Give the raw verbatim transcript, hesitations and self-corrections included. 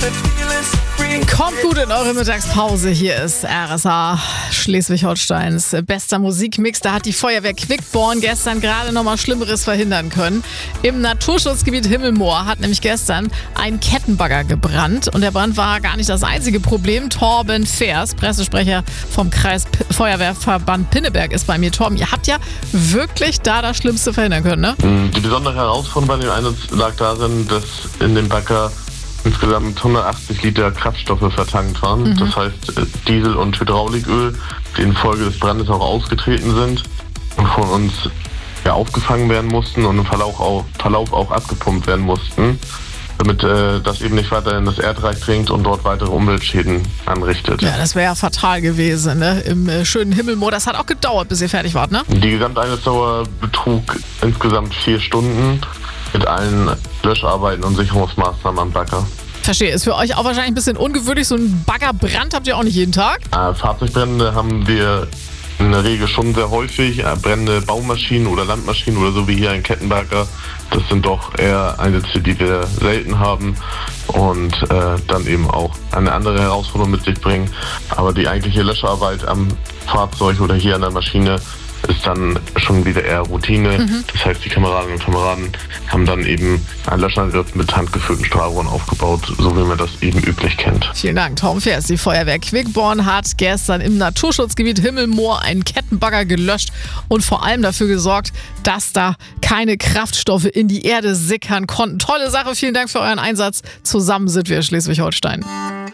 Kommt gut in eure Mittagspause. Hier ist R S A Schleswig-Holsteins bester Musikmix. Da hat die Feuerwehr Quickborn gestern gerade noch mal Schlimmeres verhindern können. Im Naturschutzgebiet Himmelmoor hat nämlich gestern ein Kettenbagger gebrannt. Und der Brand war gar nicht das einzige Problem. Torben Feers, Pressesprecher vom Kreis P- Feuerwehrverband Pinneberg, ist bei mir. Torben, ihr habt ja wirklich da das Schlimmste verhindern können, ne? Die besondere Herausforderung bei dem Einsatz lag darin, dass in dem Bagger insgesamt hundertachtzig Liter Kraftstoffe vertankt waren. Mhm. Das heißt Diesel und Hydrauliköl, die infolge des Brandes auch ausgetreten sind und von uns ja, aufgefangen werden mussten und im Verlauf auch, Verlauf auch abgepumpt werden mussten, damit äh, das eben nicht weiter in das Erdreich dringt und dort weitere Umweltschäden anrichtet. Ja, das wäre ja fatal gewesen, ne? Im äh, schönen Himmelmoor. Das hat auch gedauert, bis ihr fertig wart, ne? Die Gesamteinsatzdauer betrug insgesamt vier Stunden mit allen Löscharbeiten und Sicherungsmaßnahmen am Bagger. Verstehe. Ist für euch auch wahrscheinlich ein bisschen ungewöhnlich. So ein Baggerbrand habt ihr auch nicht jeden Tag? Äh, Fahrzeugbrände haben wir in der Regel schon sehr häufig. Äh, Brände, Baumaschinen oder Landmaschinen oder so wie hier ein Kettenbagger. Das sind doch eher Einsätze, die wir selten haben und äh, dann eben auch eine andere Herausforderung mit sich bringen. Aber die eigentliche Löscharbeit am Fahrzeug oder hier an der Maschine ist dann schon wieder eher Routine. Mhm. Das heißt, die Kameradinnen und Kameraden haben dann eben einen Löschangriff mit handgefüllten Strahlrohren aufgebaut, so wie man das eben üblich kennt. Vielen Dank, Torben Feers. Die Feuerwehr Quickborn hat gestern im Naturschutzgebiet Himmelmoor einen Kettenbagger gelöscht und vor allem dafür gesorgt, dass da keine Kraftstoffe in die Erde sickern konnten. Tolle Sache, vielen Dank für euren Einsatz. Zusammen sind wir Schleswig-Holstein.